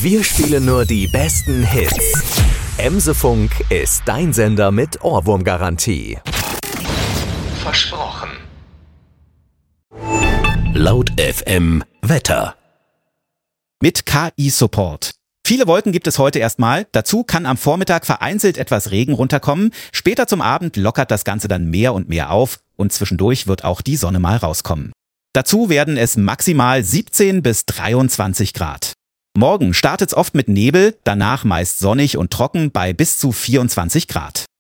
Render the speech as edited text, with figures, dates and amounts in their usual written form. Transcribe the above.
Wir spielen nur die besten Hits. Emse-Funk ist dein Sender mit Ohrwurmgarantie. Versprochen. Laut FM Wetter. Mit KI-Support. Viele Wolken gibt es heute erstmal. Dazu kann am Vormittag vereinzelt etwas Regen runterkommen. Später zum Abend lockert das Ganze dann mehr und mehr auf und zwischendurch wird auch die Sonne mal rauskommen. Dazu werden es maximal 17 bis 23 Grad. Morgen startet's oft mit Nebel, danach meist sonnig und trocken bei bis zu 24 Grad.